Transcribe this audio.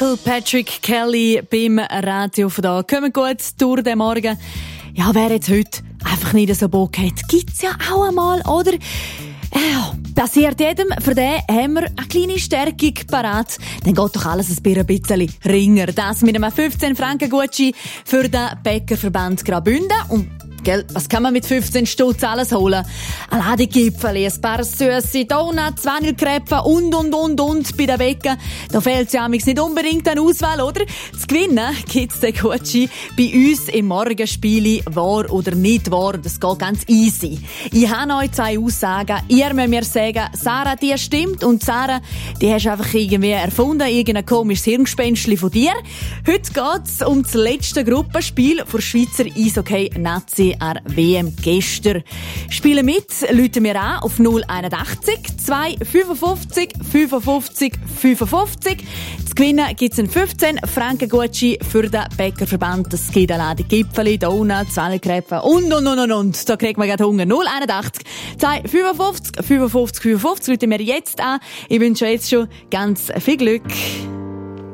Patrick Kelly beim Radio von da. Kommen gut durch den Morgen. Ja, wer jetzt heute einfach nicht so Bock hat, gibt's ja auch einmal, oder? Ja, passiert jedem. Für den haben wir eine kleine Stärkung parat. Dann geht doch alles ein bisschen ringer. Das mit einem 15-Franken-Gutschein für den Bäckerverband Graubünden. Und gell, was kann man mit 15 Stutz alles holen? Eine Ladung Gipfeli, ein paar süsse Donuts, Vanillekreppen und bei den Bäcken. Da fehlt es ja nicht unbedingt an Auswahl, oder? Zu gewinnen gibt's den Gutschein bei uns im Morgenspiel, wahr oder nicht wahr. Das geht ganz easy. Ich habe euch 2 Aussagen. Ihr müsst mir sagen, Sarah, die stimmt. Und Sarah, die hast du einfach irgendwie erfunden. Irgendein komisches Hirngespinstchen von dir. Heute geht's um das letzte Gruppenspiel der Schweizer Eishockey-Nazi an WM gestern. Spielen mit, rufen wir an auf 081 255 55 55. Zu gewinnen gibt's einen 15-Franken-Gutschein für den Bäckerverband. Das gibt eine Ladung Gipfeli, Donuts, Vanillekreppen und. Da kriegt man gerade Hunger. 081 255 55 55. Rufen wir jetzt an. Ich wünsche euch jetzt schon ganz viel Glück.